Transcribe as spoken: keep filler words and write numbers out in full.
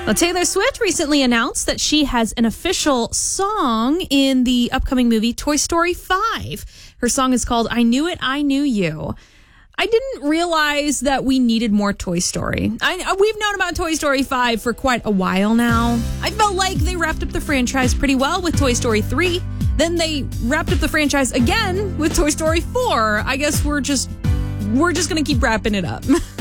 Well, Taylor Swift recently announced that she has an official song in the upcoming movie Toy Story five. Her song is called I Knew It, I Knew You. I didn't realize that we needed more Toy Story. I, we've known about Toy Story five for quite a while now. I felt like they wrapped up the franchise pretty well with Toy Story three. Then they wrapped up the franchise again with Toy Story four. I guess we're just we're just going to keep wrapping it up.